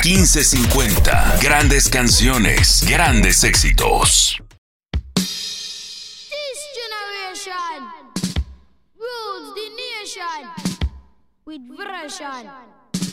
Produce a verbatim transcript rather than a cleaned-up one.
quince cincuenta. Grandes canciones, grandes éxitos. This generation rules the nation with version.